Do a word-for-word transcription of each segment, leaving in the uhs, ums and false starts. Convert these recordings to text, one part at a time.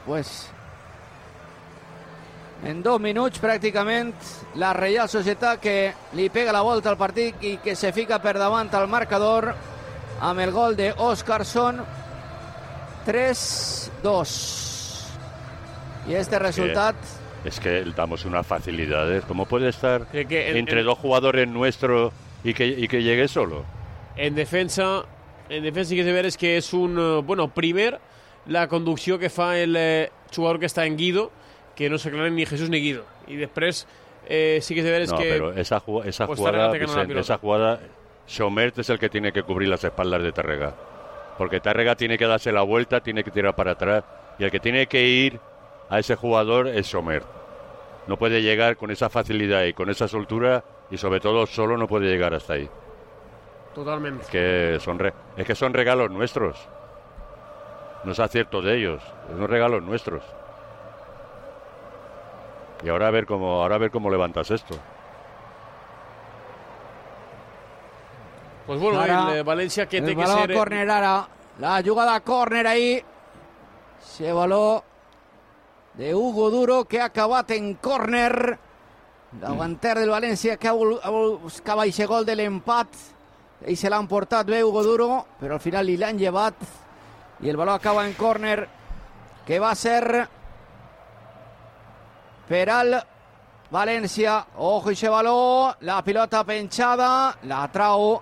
pues en dos minuts pràcticament la Reial Societat que li pega la volta al partit i que se fica per davant al marcador amb el gol de Óscarson. tres dos. Y este resultado... Es que damos unas facilidades. ¿Cómo puede estar que, que en, entre en, dos jugadores nuestros y que, y que llegue solo? En defensa, en defensa sí que se ve es que és un... Bueno, primer, la conducció que fa el eh, jugador que està en Guido, que no s'aclaren ni Jesús ni Guido. I després eh, sí que se ve es no, que... pero esa, esa pues jugada, Vicent, esa jugada, Somert es el que tiene que cubrir las espaldas de Tárrega. Porque Tárrega tiene que darse la vuelta, tiene que tirar para atrás. Y el que tiene que ir a ese jugador es Somert. No puede llegar con esa facilidad y con esa soltura, y sobre todo solo no puede llegar hasta ahí. Totalmente. Es que son, re, es que son regalos nuestros. No es acierto de ellos, son regalos nuestros. Y ahora a ver cómo, ahora a ver cómo levantas esto. Pues bueno, ara, el València que té el que ser... Córner ara, la jugada a córner ahí. Se baló de Hugo Duro que ha acabat en córner. Davanter del València que buscava aquest gol de l'empat. I se l'han portat bé Hugo Duro, però al final li l'han llevat. I el baló acaba en córner, que va ser per al València. Ojo ese baló, la pilota penjada, la trau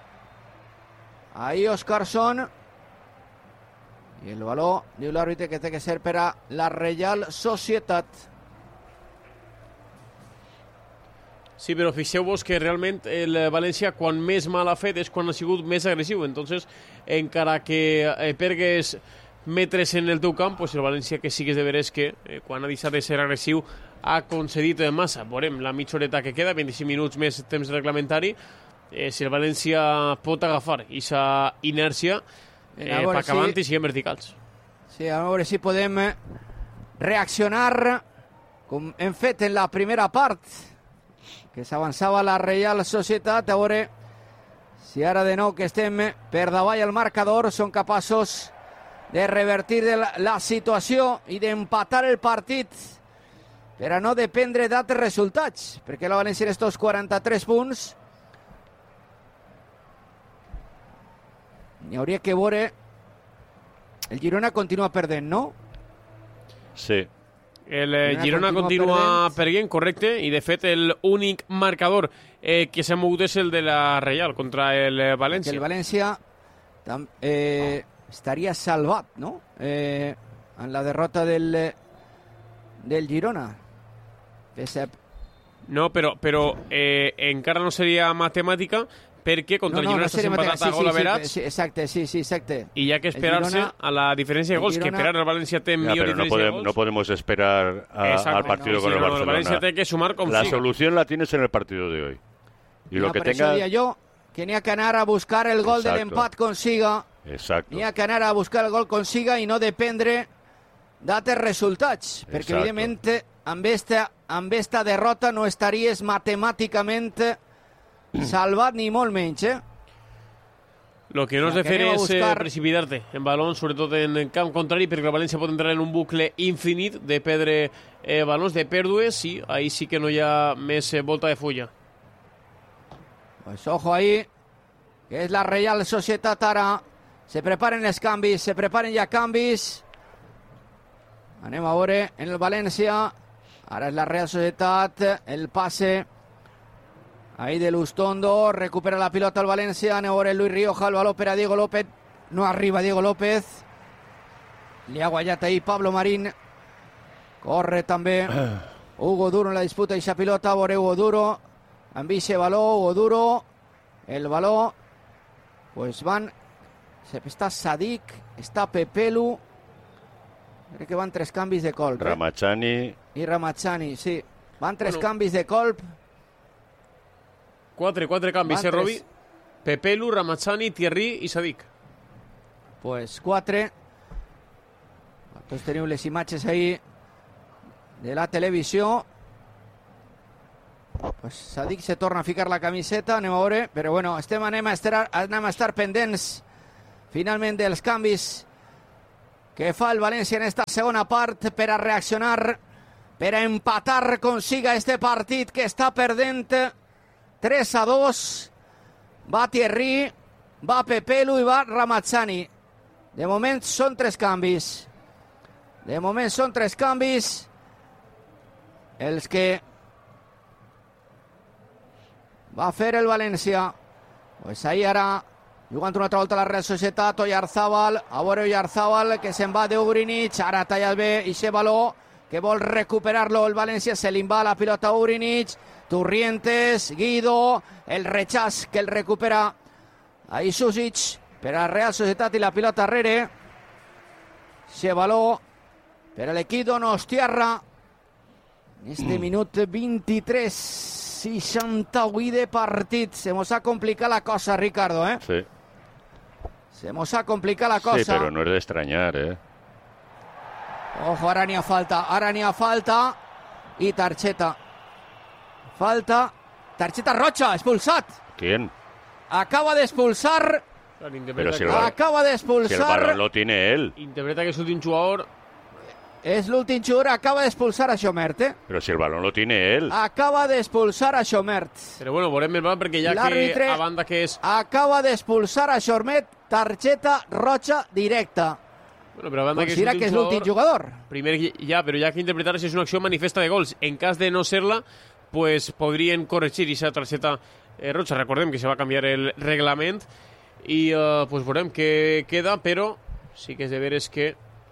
ahí Óscarson. I el baló, diu l'àrbitre, que té que ser per a la Reial Societat. Sí, però fixeu-vos que realment el València quan més mal ha fet és quan ha sigut més agressiu. Entonces, encara que eh, pergues metres en el teu camp, pues el València que sí que és de veres que eh, quan ha deixat de ser agressiu ha concedit massa. Veurem la mitja horeta que queda, vint-i-cinc minuts més temps reglamentari, eh, si el València pot agafar aquesta inèrcia eh, per que avant i siguem verticals. Sí, a veure si podem reaccionar com hem fet en la primera part, que s'avançava la Reial Societat. A veure si ara de nou que estem per davall al marcador són capaços de revertir la, la situació i d'empatar el partit per a no dependre d'altres resultats, perquè la València en estos quaranta-tres punts hi hauria que veure. El Girona continua perdent, no? Sí. El eh, Girona continua perdent, correcte, i de fet l'únic marcador eh, que s'ha mogut és el de la Reial contra el eh, València. Que el València eh, estaria salvat, no? Eh, en la derrota del, del Girona. Pese... No, però, però eh, encara no seria matemàtica, perquè contra no, no, el Girona no s'ha empatat a gol averats. Sí, exacte, sí, sí, exacte. I hi ha que esperar-se Girona, a la diferència de gols, Girona, que per ara el València té millor ya, diferència no podem, de gols. No podemos esperar a, al partido no, con sí, el Barcelona. El València té que sumar com la siga. solución la tienes en el partido de hoy. Y lo no, que per tenga... això deia jo que n'hi ha que anar a buscar el gol Exacto. de l'empat consiga. Exacto. N'hi ha que anar a buscar el gol consiga i no dependre d'altres resultats. Exacto. Perquè, evidentment, amb esta, amb esta derrota no estaries matemàticament salvat ni molt menys, eh? Lo que no has de fer és buscar... precipitar-te en balons, sobretot en camp contrari, perquè el València pot entrar en un bucle infinit de perdre eh, balons, de pèrdues, i ahí sí que no hi ha més eh, volta de fulla. Pues ojo ahí, que és la Reial Societat ara. Se preparen els canvis, se preparen ja canvis. Anem a veure en el València. Ara és la Real Societat, el passe ahí de Lustondo, recupera la pilota al València, anem a veure Luis Rioja, el baló per a Diego López, no arriba Diego López, li ha guanyat ahí Pablo Marín, corre també Hugo Duro en la disputa i esa pilota, a veure Hugo Duro, amb ese baló, Hugo Duro, el baló, pues van, està Sadik, està Pepelu, crec que van tres canvis de colp. Ramachani. Eh? I Ramachani, sí, van tres bueno. canvis de colp. Quatre, quatre canvis, eh, Robi? Pepelu, Ramachani, Thierry i Sadik. Pues quatre. Tots teniu les imatges ahí de la televisió. Pues Sadik se torna a ficar la camiseta, anem a veure, però bueno, estem, anem, a estar, anem a estar pendents finalment dels canvis que fa el València en esta segona part per a reaccionar, per a empatar, consiga este partit que està perdent tres a dos. Va Thierry, va Pepelu i va Ramazzani. De moment són tres canvis. De moment són tres canvis els que va fer el València. Pues ahí ara, jugant una altra volta a la Real Societat, Oyarzábal, a veure Oyarzábal, que se'n va d'Ugrinic, ara ha tallat bé ixe baló, que vol recuperar-lo el València, se li va la pilota a Ugrinic, Turrientes, Guido, el rechaç que el recupera a Isusic per a la Real Societat i la pilota arrere. Ixe baló per a l'equip d'Onostiarra. En este minut vint-i-tres, seixanta-vuit de partit. Se mos ha complicat la cosa, Ricardo, ¿eh? Sí. Se mos ha complicat la cosa. Sí, pero no es de extrañar, ¿eh? Ojo, ara n'hi ha falta. Ara n'hi ha falta. I targeta. Falta. Targeta roja, expulsat. ¿Quién? Acaba de expulsar. Pero si el balón, acaba de expulsar. Si el balón lo tiene él. Interpreta que es l'últim jugador. És l'últim jugador, acaba d'expulsar a Xomert, eh? Pero si el balón lo tiene él. Acaba d'expulsar a Xomert. Però bueno, veurem el balón perquè ja que a banda que és... acaba d'expulsar a Xomert, targeta roja directa. Bueno, però a banda Considera que és l'últim jugador. Primer ja, però ja que interpretar si és una acció manifesta de gols. En cas de no ser-la, pues podrien corregir aquesta targeta eh, roja. Recordem que se va canviar el reglament i eh, pues veurem què queda, però sí que és de veres que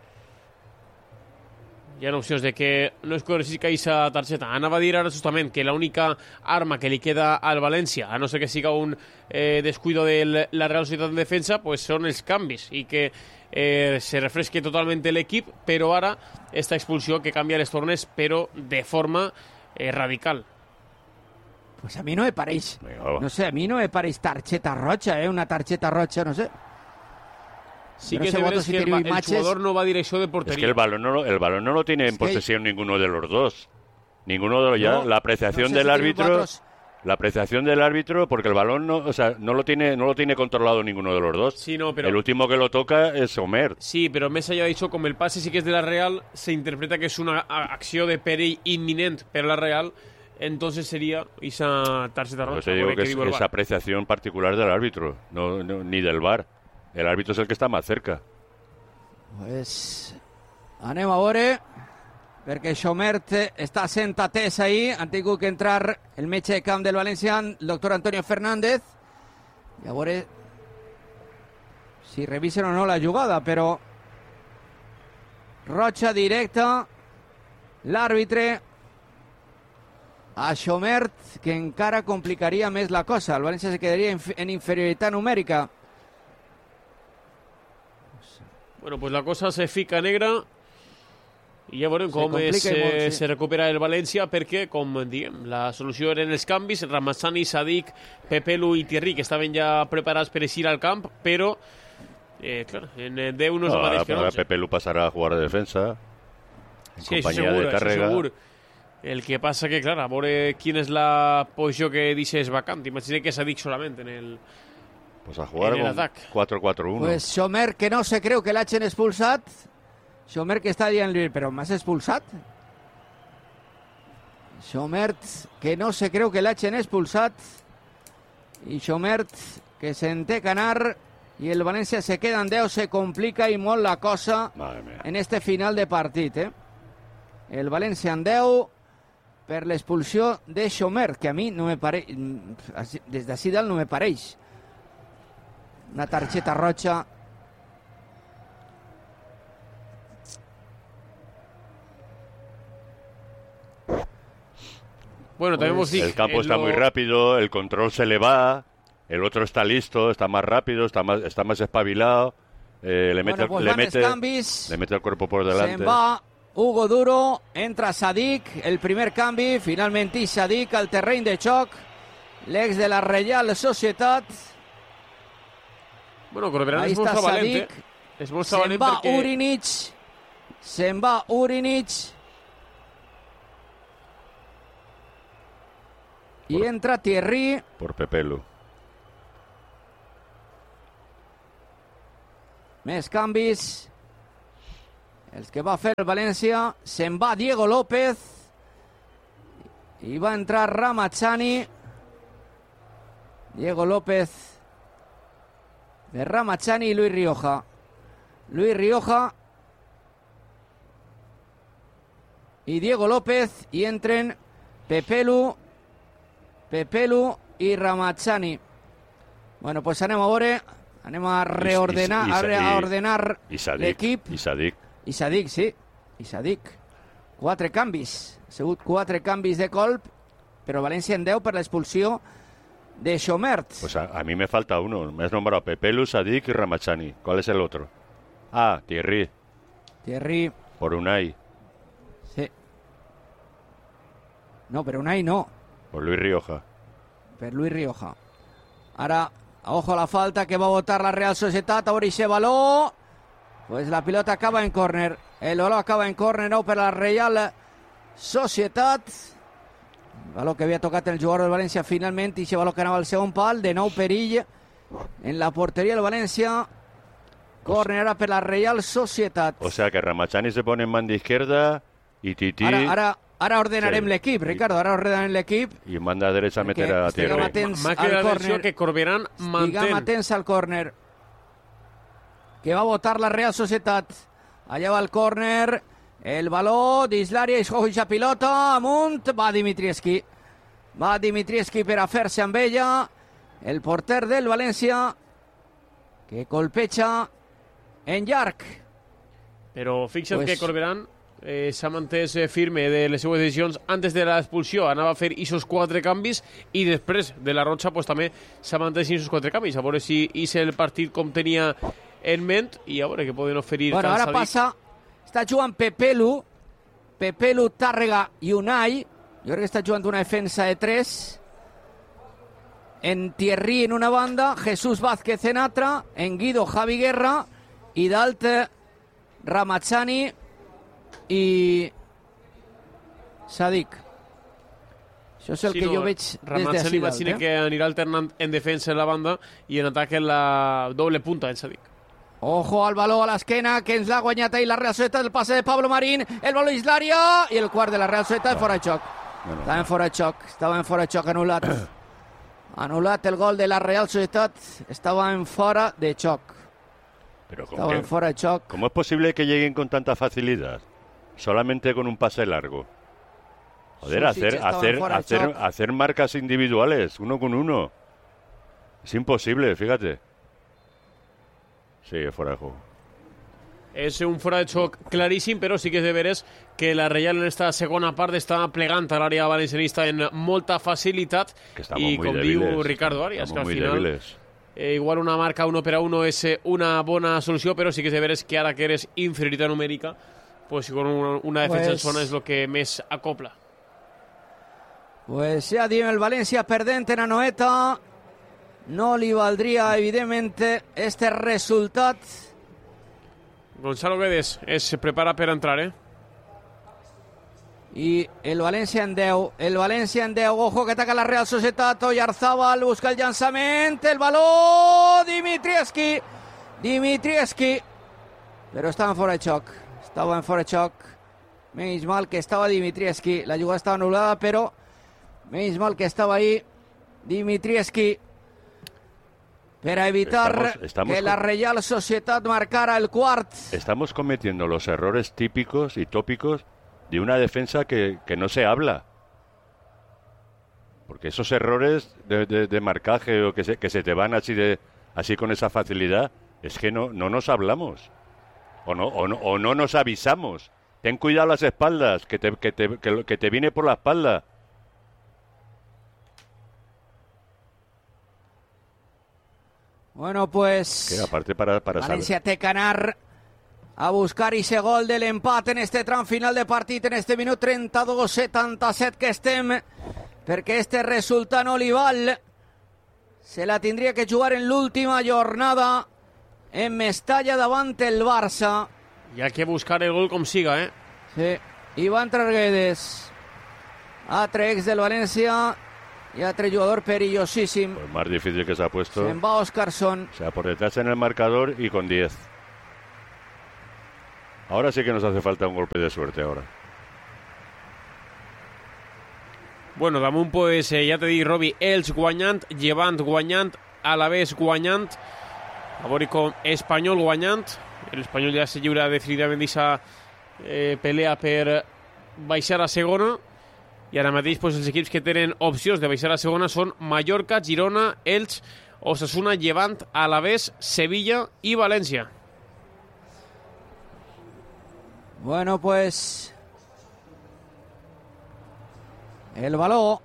hi ha opcions de que no es corregisca aquesta targeta. Anava a dir ara justament que l'única arma que li queda al València, a no ser que siga un eh, descuido de la Real Societat en defensa, pues són els canvis i que eh, se refresque totalment l'equip, però ara esta expulsió que canvia les tornes, però de forma eh, radical. Pues a mi no me pareix, no sé, a mi no me pareix targeta roja, eh, una targeta roja, no sé. Sí que, no es que el, el jugador no va a dirección de portería. Es que el balón no lo, el balón no lo tiene en posesión ninguno de los dos. Ninguno de los ya. No, la apreciación no sé del si árbitro, la apreciación del árbitro, porque el balón no, o sea, no lo tiene, no lo tiene controlado ninguno de los dos. Sí, no, pero el último que lo toca es Omer. Sí, pero Mesa ya ha dicho como el pase sí que es de la Real, se interpreta que es una acción de perill inminente para la Real. Entonces sería esa tarjeta roja. Yo te digo que, que es esa apreciación particular del árbitro, no, no, ni del V A R. El árbitro es el que està més cerca. Pues anem a veure, perquè Xomert està sent atès ahir. Han tingut que entrar el metge de camp del València, el doctor Antonio Fernández. I a veure si revisen o no la jugada, però roja directa, l'àrbitre a Xomert, que encara complicaria més la cosa. El València se quedaria en inferioritat numèrica. Bueno, pues la cosa se fica negra i ja veurem com es, eh, se recupera el València, perquè, com diguem, la solució eren els canvis, Ramazzani, Sadik, Pepelu i Thierry, que estaven ja preparats per eixir al camp, però, eh, clar, en deu no és el mateix que no. Ara Pepelu passarà a jugar de defensa, en sí, companyia segur, de Tàrrega. Segur. El que passa que, clar, a veure quina és la posició que deixes vacant. Imagina que Sadik solament en el... Pues a jugar con cuatro cuatro uno. Pues Xomert, que no se creu que l'hagin expulsat. Xomert que està dient, però m'has expulsat? Xomert, que no se creu que l'hagin expulsat. I Xomert, que se'n té que anar. I el València se queda en deu, se complica i molt la cosa en este final de partit, eh? El València en deu per l'expulsió de Xomert, que a mi no me pareix, des d'ací dalt no me pareix. Una targeta roja. Bueno, también pues, el campo está lo... muy rápido, el control se le va, el otro está listo, está más rápido, está más, está más espabilado, eh, le, mete, bueno, pues le, mete, le mete el cuerpo por delante. Se va Hugo Duro, entra Sadik, el primer canvi, finalmente Sadik al terreny de xoc, l'ex de la Real Societat. Bueno, Corberán és molt valent, eh? És molt se'n valent va perquè... Urinich, se'n va Urinich, i por, entra Thierry. Por Pepelu. Més canvis. el que va a fer el València. Se'n va Diego López i va entrar Ramazani. Diego López de Ramazani y Luis Rioja. Luis Rioja y Diego López, y entren Pepelu, Pepelu i Ramazani. Bueno, pues anem a veure, anem a reordenar, I, i, i, a ordenar l'equip. I Sadik. I Sadik, sí, i Sadik. Quatre canvis, ha sigut quatre canvis de colp, però València en deu per l'expulsió de Chomert. Pues a, a mí me falta uno, me has nombrado Pepelu, Sadik y Ramazani. ¿Cuál es el otro? Ah, Thierry. Thierry. Por Unai. Sí. No, pero Unai no. Por Luis Rioja. Per Luis Rioja. Ara, ojo a la falta que va a botar la Real Societat. Ahora ese balón. Pues la pilota acaba en córner. El balón acaba en córner, no, per la Real Societat. El balón que havia tocat el jugador del València finalment, i ese balón que anava al segon pal. De nou perill en la portería del València. Córner ara per la Real Societat. O sea que Ramazani se pone en banda izquierda y Titi... Ara, ara, ara ordenarem sí. l'equip, Ricardo, ara ordenarem l'equip. I manda a derecha a meter a Thierry. M'ha quedat l'atenció que Corberán mantén. Estiguem atents al córner. Que va a botar la Real Societat. Allà va el córner. El baló d'Islària, i la pilota amunt. Va Dimitrievski. Va Dimitrievski per a fer-se amb ella. El porter del València, que colpeja en llarg. Però fixa't pues... que Corberán eh, s'ha mantès eh, firme de les seues decisions antes de l'expulsió. Anava a fer aquests quatre canvis i després de la Roja pues, també s'ha mantès aquests quatre canvis. A veure si és el partit com tenia en ment i a veure què poden oferir. Bueno, ara passa, està jugant Pepelu, Pepelu, Tàrrega i Unai. Jo crec que està jugant una defensa de tres. En Thierry en una banda, Jesús Vázquez en altra, en Guido Javi Guerra, i dalt Ramazani i Sadik. Això és el sí, que no, jo veig des Ramazani d'ací dalt. Eh? Que anirà alternant en defensa en la banda i en atac en la doble punta en Sadik. Ojo al baló a l'esquena, que ens l'ha guanyat ahir la Real Societat, el passe de Pablo Marín, el baló d'Islària i el quart de la Real Societat fora de xoc. Bueno, estava en fora de xoc, estava en fora de xoc anul·lat. Anul·lat el gol de la Real Societat, estaba en fuera de choc. Pero estaba que, en fuera de choc. ¿Cómo es posible que lleguen con tanta facilidad? Solamente con un pase largo. Joder, hacer, hacer, hacer, hacer marcas individuales, uno con uno. Es imposible, fíjate. Sí, fuera de juego. És un fora de xoc claríssim, però sí que és de veres que la Reial en esta segona part està plegant a l'àrea valencianista en molta facilitat i com débiles, diu Ricardo Arias, que al final eh, igual una marca uno per a uno és una bona solució, però sí que és de veres que ara que eres inferioritat numèrica, pues con una, una defensa pues, en zona és el que més acopla. Pues ja diem el València perdent en Anoeta, no li valdria evidentment este resultat. Gonzalo Guedes es prepara per entrar, eh? I el València en deu, el València en deu, ojo que ataca la Real Societat, Oyarzábal busca el llançament, el baló, Dimitrievski, Dimitrievski, però estava en fora de xoc, estava en fora de xoc, menys mal que estava Dimitrievski, la jugada estava anul·lada, però menys mal que estava ahí Dimitrievski, para evitar estamos, estamos que la Real Sociedad marcara el quart. Estamos cometiendo los errores típicos y tópicos de una defensa que, que no se habla. Porque esos errores de, de, de marcaje o que se, que se te van así de así con esa facilidad, es que no, no nos hablamos. O no, o, no, o no nos avisamos. Ten cuidado las espaldas, que te, que te, que, que te viene por la espalda. Bueno, pues que aparte para, para València té que anar a buscar ese gol de l'empat en este tram final de partit, en este minut trenta-dos setanta-set que estem, perquè este resultat no li val. Se la tindria que jugar en l'última jornada en Mestalla davant el Barça. Hi ha que buscar el gol com siga, eh? Sí, Iván Traguedes, altre ex del València, y otro jugador perillosísimo. Pues más difícil que se ha puesto. Se va Oscarson. O sea, por detrás en el marcador y con diez. Ahora sí que nos hace falta un golpe de suerte ahora. Bueno, damunt, pues, eh, ja t'he dit, Robi, Elx guanyant, Llevant guanyant, Alavés guanyant, a veure com Espanyol guanyant, l'Espanyol ja se lliura definitivament d'aquesta eh, pelea per baixar a segona, i ara mateix pues, els equips que tenen opcions de baixar a segona són Mallorca, Girona, Elx, Osasuna, Llevant, Alavés, Sevilla i València. Bueno, pues el balón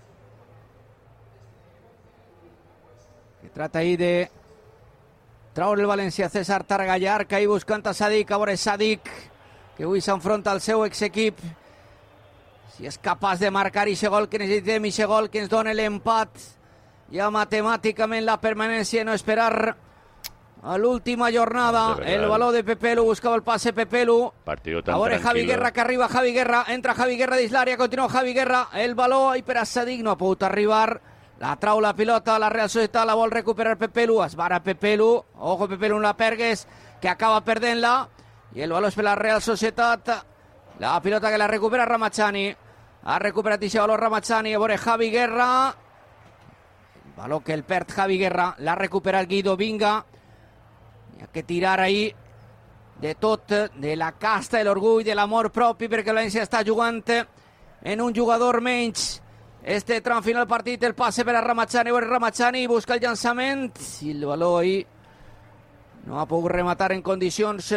que trata ahí de traure el València. César Targallar, que ahí buscant a Sadik, a veure Sadik, que avui s'enfronta al seu exequip, si és capaç de marcar i gol que necessitem, i gol que ens dona l'empat, ja matemàticament la permanència, no esperar a l'última jornada. El balón de Pepelu, buscava el pase Pepelu. Partido tan Ahora tranquilo. Javi Guerra, que arriba Javi Guerra, entra Javi Guerra dins l'àrea, continua Javi Guerra, el baló, i per a Sadik no ha pogut arribar, la trau la pilota, la Real Societat la vol recuperar Pepelu, es vara Pepelu, ojo Pepelu en la pergues, que acaba perdent-la, i el baló és per la Real Societat, la pilota que la recupera Ramachani, ha recuperat aquest baló Ramachani, a veure Javi Guerra, el baló que el perd Javi Guerra, l'ha recuperat Guido Vinga. Hi ha que tirar ahí de tot, de la casta, de l'orgull, de l'amor propi, perquè el València està jugant en un jugador menys. Este tram final del partit, el passe per a Ramachani, Ramachani busca el llançament, i el baló ahí no ha pogut rematar en condicions.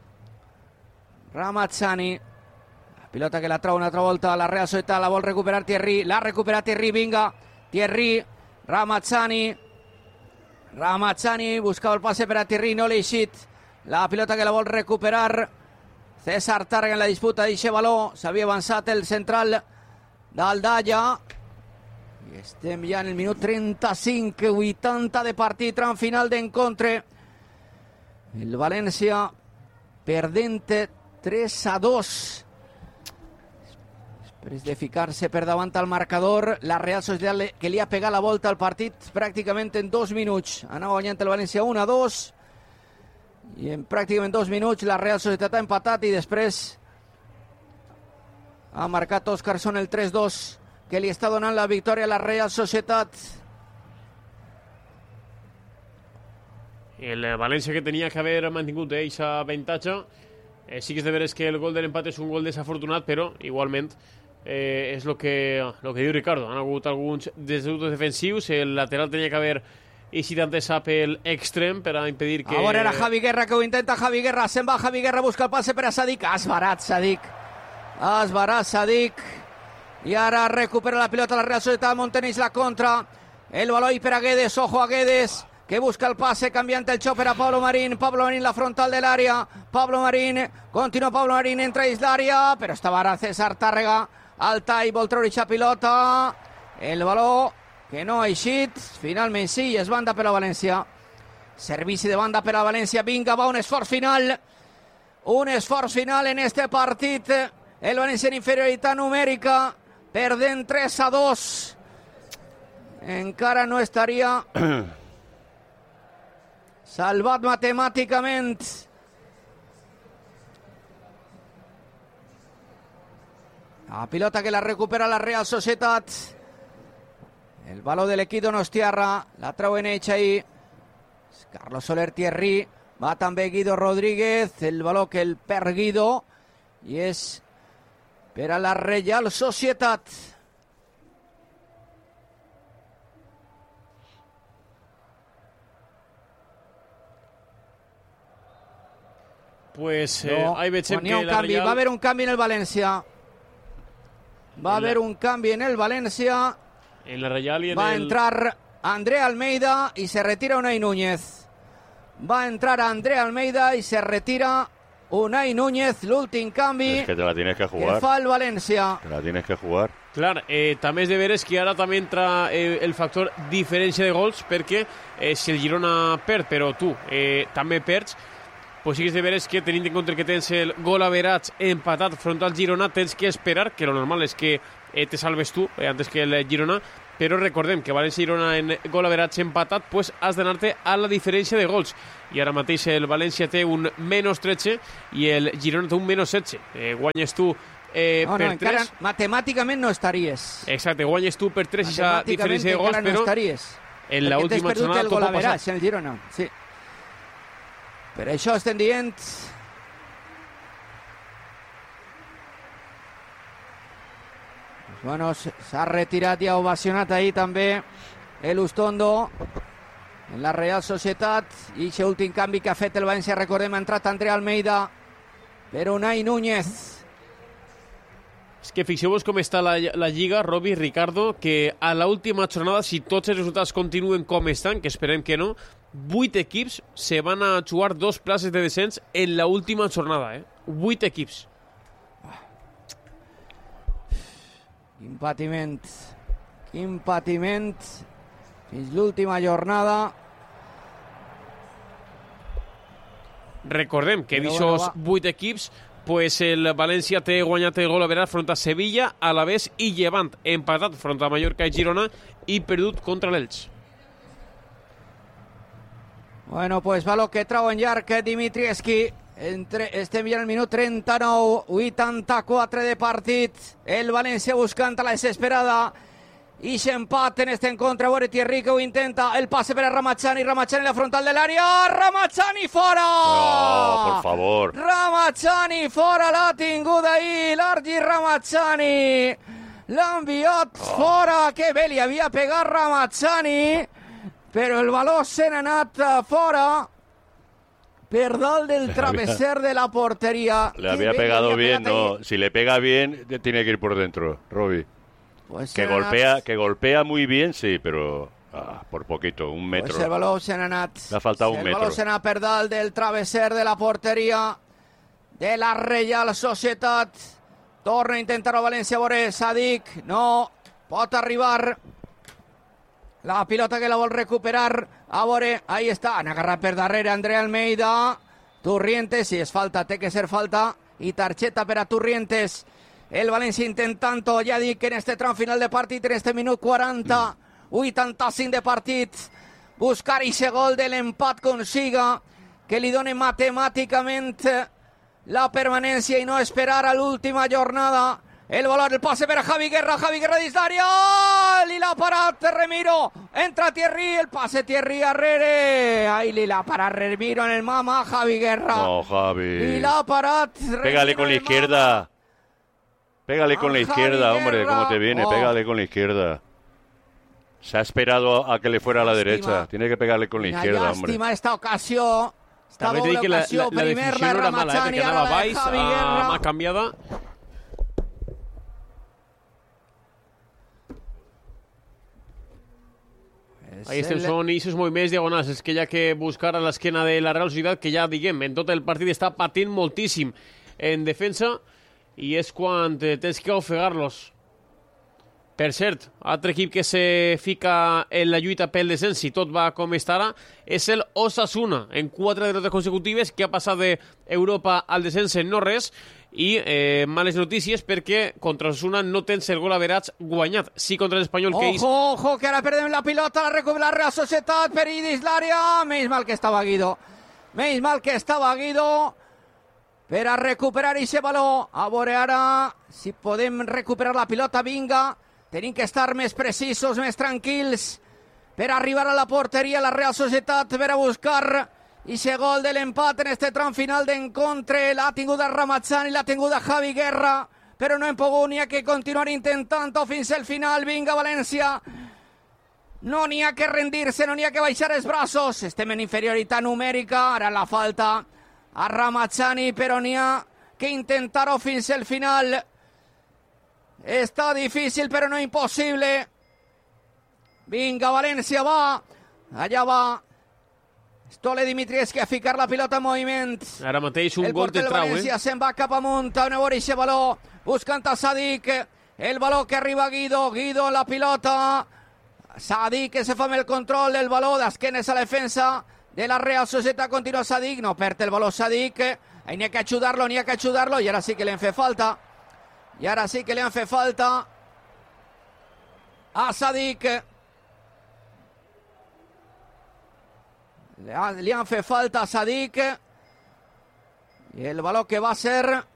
Ramachani, la pilota que la trau una altra volta, la Real Societat la vol recuperar Thierry, l'ha recuperat Thierry, vinga, Thierry, Ramachani, Ramachani buscava el passe per a Thierry, no l'ha eixit, la pilota que la vol recuperar César Targa en la disputa d'aquest baló, s'havia avançat el central d'Aldaya, i estem ja en el minut trenta-cinc, vuitanta de partit, tram final d'encontre, el València perdent tres a dos, després de ficar-se per davant al marcador, la Real Societat que li ha pegat la volta al partit pràcticament en dos minuts. Anava guanyant el València un a dos i en pràcticament dos minuts la Real Societat ha empatat i després ha marcat Óscarson el tres dos que li està donant la victòria a la Real Societat. El València, que tenia que haver mantingut aquest avantatge, eh, sí que és de veres que el gol de l'empat és un gol desafortunat, però igualment Eh, és el que, lo que diu Ricardo. Han hagut alguns desdeutos defensius, el lateral tenia que haver eixit antes pel extrem per a impedir que... Ahora era Javi Guerra, que ho intenta Javi Guerra, se'n va Javi Guerra, busca el passe per a Sadik, ha esbarat Sadik, ha esbarat Sadik, i ara recupera la pilota la Real Societat, Monteneix la contra, el baló i per a Guedes, ojo a Guedes, que busca el pase, canviant el xoc per a Pablo Marín, Pablo Marín la frontal de l'àrea, Pablo Marín, continua Pablo Marín, entra dins l'àrea, però estava ara César Tàrrega, alta i vol treure aquesta pilota, el baló que no ha eixit, finalment sí, i és banda per a València, servici de banda per a València, vinga, va un esforç final, un esforç final en este partit, el València en inferioritat numèrica, perdent tres a dos, encara no estaria salvat matemàticament. La pilota que la recupera la Real Societat. El baló de l'equip donostiarra. La trauen ells ahí. Carlos Soler Thierry. Va també Guido Rodríguez. El baló que el perd Guido. I és per a la Real Societat. Pues eh, no, ahí veiem que la canvi. Real... Va haver un canvi en el València. Va haver un canvi en el València. En la Real y en Va el... entrar André Almeida y se retira Unai Núñez. Va a entrar André Almeida y se retira Unai Núñez. L'últim canvi es que te la tienes que jugar. Que fa el València. Te la tienes que jugar. Clar, eh, també és de veres que ara també entra eh, el factor diferència de gols, perquè eh, si el Girona perd, però tu eh, també perds, pues sí que és de veres que tenint en compte que tens el gol averats empatat front al Girona, tens que esperar, que lo normal és que eh, te salves tu eh, antes que el Girona, però recordem que València i Girona en gol average empatat, pues has d'anar-te a la diferència de gols, i ara mateix el València té un menys tretze i el Girona té un menys setze. Eh, guanyes tu eh, no, per no, encara tres. Matemàticament no estaries. Exacte, guanyes tu per tres i la diferència de gols, no però estaries, en l'última jornada el tot gol pot passar. en el Girona, sí. Per això estem dient... Bueno, s'ha retirat i ha ovacionat ahir també l'Ustondo en la Real Societat, i aquest últim canvi que ha fet el València, recordem, ha entrat André Almeida per Unai Núñez. És que fixeu-vos com està la, la Lliga, Robi, Ricardo, que a l'última jornada, si tots els resultats continuen com estan, que esperem que no, vuit equips se van a jugar dos places de descens en l'última jornada, eh? Vuit equips. Quin patiment, quin patiment fins l'última jornada. Recordem que d'aquests bueno, vuit equips, pues el València té guanyat el gol average front a Sevilla, Alavés i Llevant, empatat front a Mallorca i Girona i perdut contra l'Elx. Bueno, pues va lo que trau en llarg Dimitrievski. Entre, estem ja al minut trenta-nou, vuitanta-quatre de partit. El València buscant a la desesperada i s'empat en este encontre. A veure, Thierry que ho intenta, el passe per a Ramazani, Ramazani la frontal de l'àrea, Ramazani fora! No, por favor. Ramazani fora, l'ha tingut ahir l'Argi Ramazani, l'ha enviat oh. fora. Que bé li havia pegat Ramazani, però el valor se n'ha anat fora per dalt del traveser de la portería. Le había Qué pegado había bien, no. Ahí. Si le pega bien, tiene que ir por dentro, Robbie. Pues que golpea, que golpea muy bien, sí, pero ah, por poquito, un metro. Pues el balón se n'ha anat. Le ha faltado un el metro. El balón se n'ha per dalt del traveser de la porteria de la Real Societat. Torna a intentar-ho València, a veure, Sadik, no pot arribar. La pilota que la vol recuperar, a veure, ahí està, han agarrat per darrere André Almeida, Turrientes, si és falta, té que ser falta, i targeta per a Turrientes. El València intentant-ho, ja dic, en este tram final de partit, en este minut quaranta, vuitanta-cinc de partit, buscar ese gol de l'empat consiga, que li doni matemàticament la permanència i no esperar a l'última jornada. El valor, el pase per a Javi Guerra, Javi Guerra dins d'àrea, li l'ha parat Remiro, entra Thierry, el pase Thierry arrere, ahí li l'ha parat Remiro en el mama, Javi Guerra. No, Javi. Li l'ha parat Remiro. Pégale con la izquierda. Mama. Pégale con la izquierda, Javi hombre, Guerra. ¿Cómo te viene? Oh. Pégale con la izquierda. Se ha esperado a que le fuera a la derecha. Tiene que pegarle con la Una izquierda, hombre. Llàstima esta ocasión. Esta També doble que la, ocasió. la, la Primer decisió la no era mala, eh, perquè anava baix, a mà canviada. Ahí estem, són aquests moviments diagonals, és que hi ha que buscar a l'esquena de la Real Societat, que ja, diguem, en tot el partit està patint moltíssim en defensa, i és quan tens que ofegar-los. Per cert, altre equip que se fica en la lluita pel descens, si tot va com està ara, és el Osasuna, en quatre derrotes consecutives, que ha passat d'Europa al descens en no res, i eh, males notícies perquè contra Osasuna no tens el gol average guanyat. Sí, contra l'Espanyol, que és... Ojo, ojo, que ara perdem la pilota, la recupera la Real Societat per ir dins l'àrea. Menys mal que estava Guido. Menys mal que estava Guido per a recuperar aquest baló. A veure ara si podem recuperar la pilota, vinga. Tenim que estar més precisos, més tranquils per arribar a la porteria la Real Societat per a buscar ese gol de l'empat en este tram final d'encontre. L'ha tingut a Ramazani, l'ha tingut a Javi Guerra, però no hem pogut, n'hi ha que continuar intentant-ho fins al final. Vinga, València. No n'hi ha que rendir-se, no n'hi ha que baixar els braços. Estem en inferioritat numèrica, ara la falta a Ramazani, però n'hi ha que intentar-ho fins al final. Està difícil, però no impossible. Vinga, València, va. Allà va Stole Dimitrievski a ficar la pilota en moviment. Ara mateix un gol de trau, eh? El València se'n va cap amunt, a veure aquest baló, buscant a Sadik, el baló que arriba a Guido, Guido la pilota, Sadik que se fa amb el control del baló, d'esquenes a la defensa de la Real Societat, continua Sadik, no perd el baló Sadik, ahí n'hi ha que ajudarlo, n'hi ha que ajudarlo, i ara sí que li han fet falta, i ara sí que li han fet falta. a Sadik. Le, ha, le hace falta a Sadik. Y el balón que va a ser